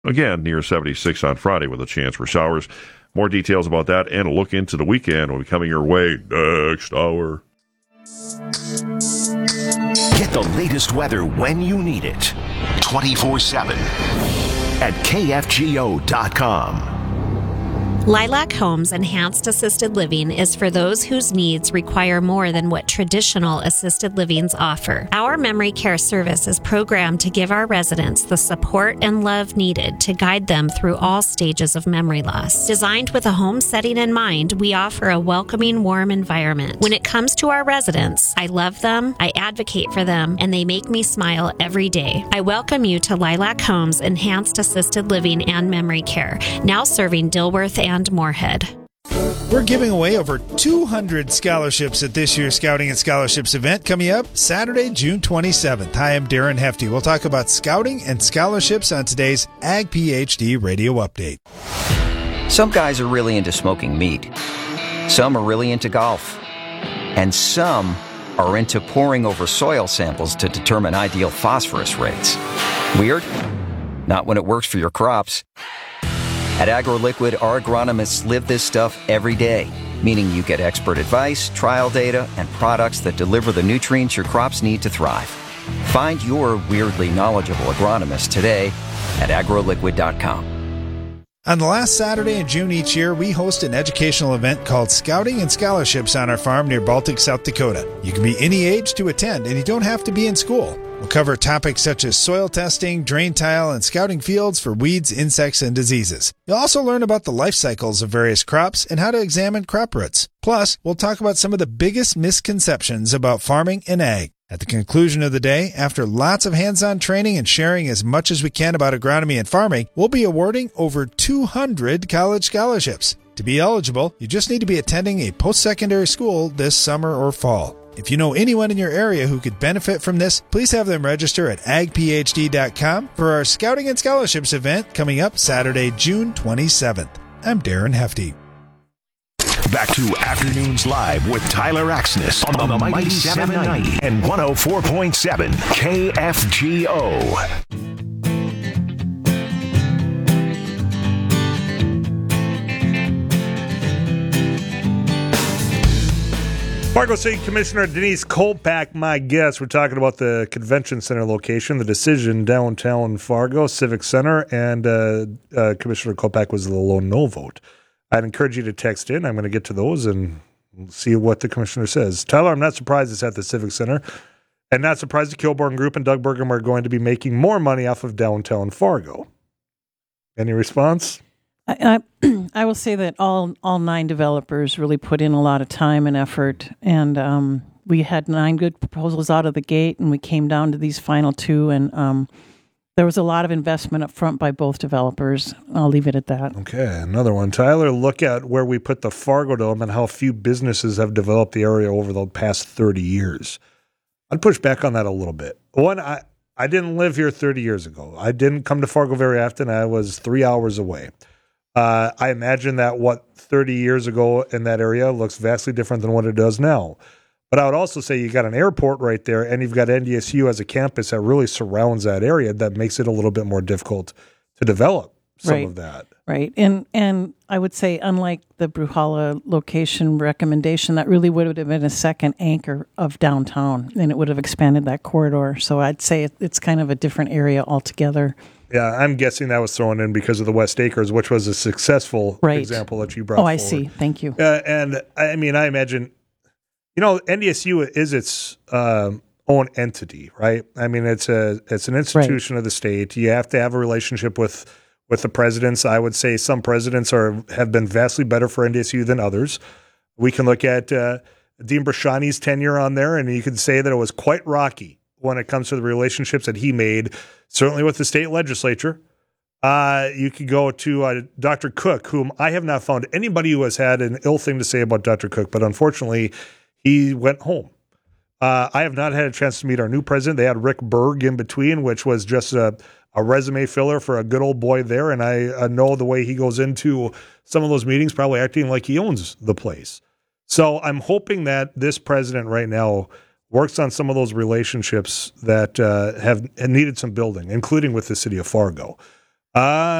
Again, near 76 on Friday with a chance for showers. More details about that and a look into the weekend will be coming your way next hour. Get the latest weather when you need it. 24/7 at KFGO.com. Lilac Homes Enhanced Assisted Living is for those whose needs require more than what traditional assisted livings offer. Our memory care service is programmed to give our residents the support and love needed to guide them through all stages of memory loss. Designed with a home setting in mind, we offer a welcoming, warm environment. When it comes to our residents, I love them, I advocate for them, and they make me smile every day. I welcome you to Lilac Homes Enhanced Assisted Living and Memory Care, now serving Dilworth and Moorhead. We're giving away over 200 scholarships at this year's Scouting and Scholarships event coming up Saturday, June 27th. Hi, I'm Darren Hefty. We'll talk about scouting and scholarships on today's Ag PhD Radio Update. Some guys are really into smoking meat. Some are really into golf. And some are into poring over soil samples to determine ideal phosphorus rates. Weird? Not when it works for your crops. At AgroLiquid, our agronomists live this stuff every day, meaning you get expert advice, trial data, and products that deliver the nutrients your crops need to thrive. Find your weirdly knowledgeable agronomist today at agroliquid.com. On the last Saturday in June each year, we host an educational event called Scouting and Scholarships on our farm near Baltic, South Dakota. You can be any age to attend, and you don't have to be in school. We'll cover topics such as soil testing, drain tile, and scouting fields for weeds, insects, and diseases. You'll also learn about the life cycles of various crops and how to examine crop roots. Plus, we'll talk about some of the biggest misconceptions about farming and ag. At the conclusion of the day, after lots of hands-on training and sharing as much as we can about agronomy and farming, we'll be awarding over 200 college scholarships. To be eligible, you just need to be attending a post-secondary school this summer or fall. If you know anyone in your area who could benefit from this, please have them register at agphd.com for our Scouting and Scholarships event coming up Saturday, June 27th. I'm Darren Hefty. Back to Afternoons Live with Tyler Axness on the Mighty 790 and 104.7 KFGO. Fargo City Commissioner Denise Kolpak, my guest. We're talking about the convention center location, the decision downtown Fargo Civic Center, and Commissioner Kolpak was the lone no vote. I'd encourage you to text in. I'm going to get to those and see what the commissioner says. Tyler, I'm not surprised it's at the Civic Center, and not surprised the Kilborn Group and Doug Burgum are going to be making more money off of downtown Fargo. Any response? I will say that all 9 developers really put in a lot of time and effort, and we had 9 good proposals out of the gate, and we came down to these final 2, and there was a lot of investment up front by both developers. I'll leave it at that. Okay, another one. Tyler, look at where we put the Fargo Dome and how few businesses have developed the area over the past 30 years. I'd push back on that a little bit. One, I didn't live here 30 years ago. I didn't come to Fargo very often. I was 3 hours away. I imagine that what 30 years ago in that area looks vastly different than what it does now. But I would also say you got an airport right there, and you've got NDSU as a campus that really surrounds that area. That makes it a little bit more difficult to develop some of that. Right. And I would say, unlike the Bruhala location recommendation, that really would have been a second anchor of downtown, and it would have expanded that corridor. So I'd say it's kind of a different area altogether. Yeah, I'm guessing that was thrown in because of the West Acres, which was a successful example that you brought forward. I see. Thank you. And I mean, I imagine, NDSU is its own entity, right? I mean, it's an institution of the state. You have to have a relationship with the presidents. I would say some presidents have been vastly better for NDSU than others. We can look at Dean Brashani's tenure on there, and you could say that it was quite rocky when it comes to the relationships that he made, certainly with the state legislature. You could go to Dr. Cook, whom I have not found anybody who has had an ill thing to say about Dr. Cook, but unfortunately, he went home. I have not had a chance to meet our new president. They had Rick Berg in between, which was just a resume filler for a good old boy there, and I know the way he goes into some of those meetings, probably acting like he owns the place. So I'm hoping that this president right now works on some of those relationships that have needed some building, including with the city of Fargo. Uh,